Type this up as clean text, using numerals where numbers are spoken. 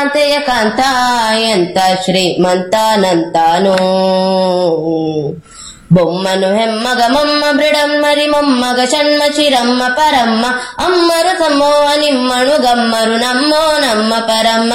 ಕಾಂತೆಯ ಕಾಂತ ಎಂತ ಶ್ರೀಮಂತನಂತಾನು బొమ్మను హెమ్మగ మమ్మ బ్రిడమ్మరి మొమ్మగ షణ్మ చిరమ్మ పరమ్మ అమ్మరు తమ్మో అనిమ్మను గమ్మరు నమ్మో నమ్మ పరమ్మ